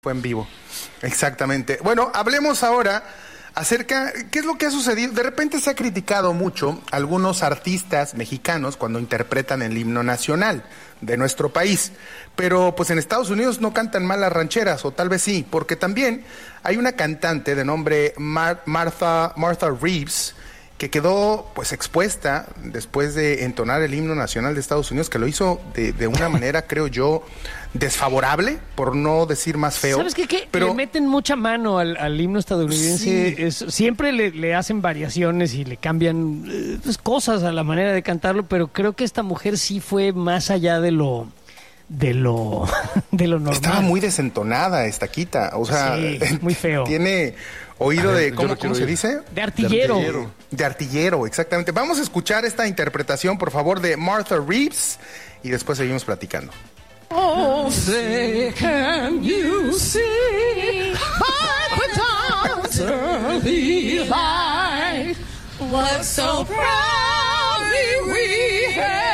Fue en vivo, exactamente. Bueno, hablemos ahora acerca, ¿qué es lo que ha sucedido? De repente se ha criticado mucho a algunos artistas mexicanos cuando interpretan el himno nacional de nuestro país, pero pues en Estados Unidos no cantan mal las rancheras, o tal vez sí, porque también hay una cantante de nombre Martha Reeves, que quedó pues expuesta después de entonar el himno nacional de Estados Unidos, que lo hizo de una manera, creo yo, desfavorable, por no decir más feo. ¿Sabes qué? Pero le meten mucha mano al himno estadounidense. Sí. Siempre le hacen variaciones y le cambian pues, cosas a la manera de cantarlo, pero creo que esta mujer sí fue más allá de lo normal. Estaba muy desentonada esta Quita, o sea, sí, muy feo. Tiene oído de, ¿cómo se dice? De artillero. De artillero, exactamente. Vamos a escuchar esta interpretación, por favor, de Martha Reeves, y después seguimos platicando. Oh, say, can you see by the dawn's early light what so proudly we have